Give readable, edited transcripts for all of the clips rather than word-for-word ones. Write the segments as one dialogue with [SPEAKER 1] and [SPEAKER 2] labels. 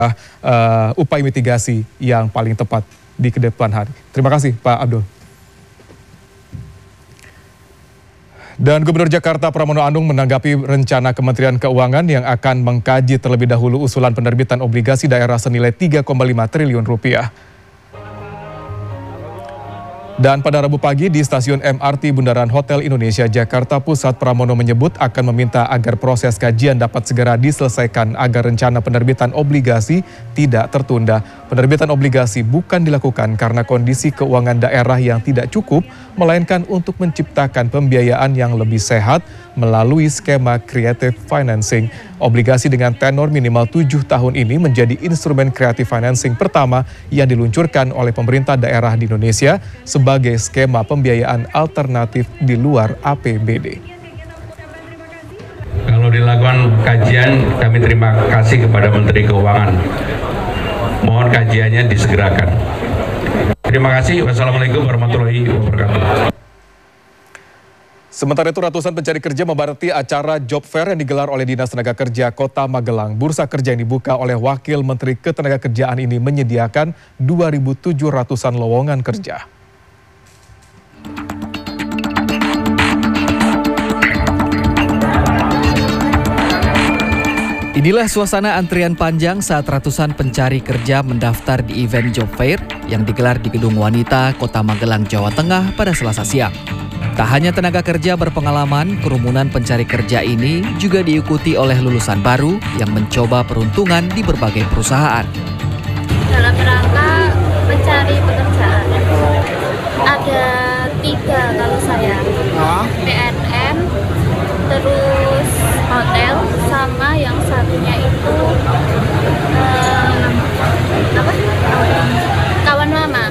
[SPEAKER 1] upaya mitigasi yang paling tepat di kedepan hari. Terima kasih Pak Abdul. Dan Gubernur Jakarta Pramono Anung menanggapi rencana Kementerian Keuangan yang akan mengkaji terlebih dahulu usulan penerbitan obligasi daerah senilai 3,5 triliun rupiah. Dan pada Rabu pagi di stasiun MRT Bundaran Hotel Indonesia Jakarta Pusat, Pramono menyebut akan meminta agar proses kajian dapat segera diselesaikan agar rencana penerbitan obligasi tidak tertunda. Penerbitan obligasi bukan dilakukan karena kondisi keuangan daerah yang tidak cukup, melainkan untuk menciptakan pembiayaan yang lebih sehat melalui skema creative financing. Obligasi dengan tenor minimal 7 tahun ini menjadi instrumen creative financing pertama yang diluncurkan oleh pemerintah daerah di Indonesia sebagai skema pembiayaan alternatif di luar APBD.
[SPEAKER 2] Kalau dilakukan kajian, kami terima kasih kepada Menteri Keuangan. Mohon kajiannya disegerakan. Terima kasih. Wassalamualaikum warahmatullahi wabarakatuh.
[SPEAKER 1] Sementara itu ratusan pencari kerja membadati acara job fair yang digelar oleh Dinas Tenaga Kerja Kota Magelang. Bursa kerja yang dibuka oleh Wakil Menteri Ketenagakerjaan ini menyediakan 2.700-an lowongan kerja.
[SPEAKER 3] Inilah suasana antrian panjang saat ratusan pencari kerja mendaftar di event job fair yang digelar di Gedung Wanita, Kota Magelang, Jawa Tengah pada Selasa siang. Tak hanya tenaga kerja berpengalaman, kerumunan pencari kerja ini juga diikuti oleh lulusan baru yang mencoba peruntungan di berbagai perusahaan.
[SPEAKER 4] Dalam rangka mencari pekerjaan, ada 3 kalau saya, PNM, terus hotel, sama yang satunya itu kawan mama.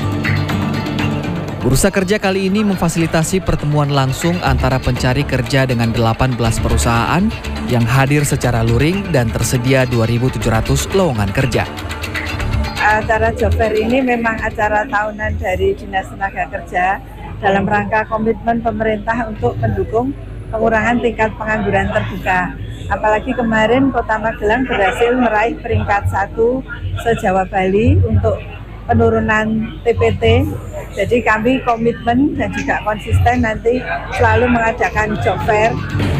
[SPEAKER 3] Bursa kerja kali ini memfasilitasi pertemuan langsung antara pencari kerja dengan 18 perusahaan yang hadir secara luring dan tersedia 2.700 lowongan kerja.
[SPEAKER 5] Acara job fair ini memang acara tahunan dari Dinas Tenaga Kerja dalam rangka komitmen pemerintah untuk mendukung pengurangan tingkat pengangguran terbuka. Apalagi kemarin Kota Magelang berhasil meraih peringkat 1 se-Jawa Bali untuk penurunan TPT. Jadi kami komitmen dan juga konsisten nanti selalu mengadakan job fair.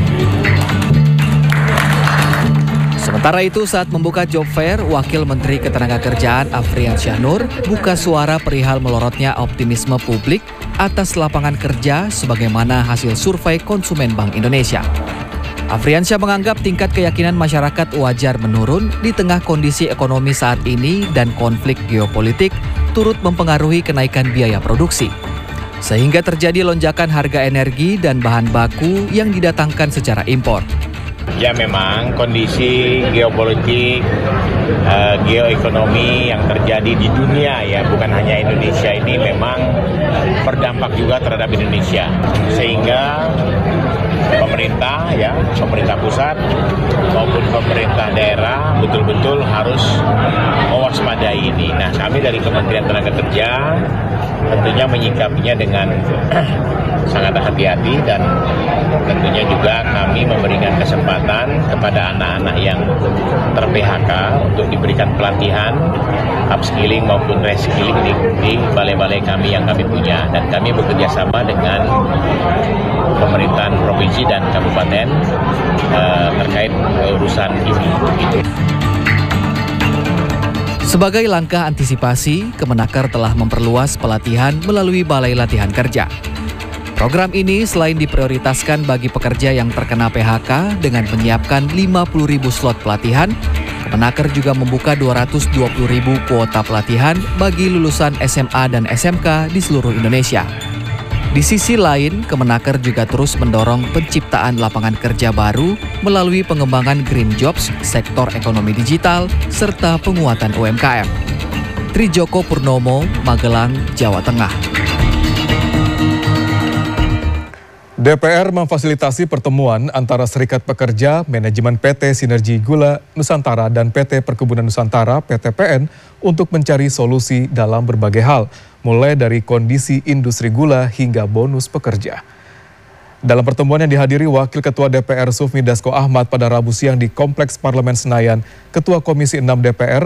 [SPEAKER 3] Sementara itu saat membuka job fair, Wakil Menteri Ketenagakerjaan Afriansyah Nur buka suara perihal melorotnya optimisme publik atas lapangan kerja sebagaimana hasil survei konsumen Bank Indonesia. Afriansyah menganggap tingkat keyakinan masyarakat wajar menurun di tengah kondisi ekonomi saat ini dan konflik geopolitik turut mempengaruhi kenaikan biaya produksi. Sehingga terjadi lonjakan harga energi dan bahan baku yang didatangkan secara impor.
[SPEAKER 6] Ya memang kondisi geopolitik, geoekonomi yang terjadi di dunia ya bukan hanya Indonesia ini memang berdampak juga terhadap Indonesia. Sehingga pemerintah pusat maupun pemerintah daerah betul-betul harus mewaspadai ini. Nah, kami dari Kementerian Tenaga Kerja tentunya menyikapinya dengan sangat hati-hati dan tentunya juga kami memberikan kesempatan kepada anak-anak yang ter-PHK untuk diberikan pelatihan upskilling maupun reskilling di balai-balai kami yang kami punya, dan kami bekerja sama dengan pemerintahan provinsi dan kabupaten terkait urusan ini.
[SPEAKER 3] Sebagai langkah antisipasi, Kemenaker telah memperluas pelatihan melalui Balai Latihan Kerja. Program ini selain diprioritaskan bagi pekerja yang terkena PHK dengan menyiapkan 50.000 slot pelatihan, Kemenaker juga membuka 220.000 kuota pelatihan bagi lulusan SMA dan SMK di seluruh Indonesia. Di sisi lain, Kemenaker juga terus mendorong penciptaan lapangan kerja baru melalui pengembangan green jobs, sektor ekonomi digital, serta penguatan UMKM. Trijoko Purnomo, Magelang, Jawa Tengah.
[SPEAKER 1] DPR memfasilitasi pertemuan antara Serikat Pekerja, Manajemen PT Sinergi Gula Nusantara dan PT Perkebunan Nusantara (PTPN) untuk mencari solusi dalam berbagai hal, mulai dari kondisi industri gula hingga bonus pekerja. Dalam pertemuan yang dihadiri Wakil Ketua DPR Sufmi Dasko Ahmad pada Rabu siang di Kompleks Parlemen Senayan, Ketua Komisi 6 DPR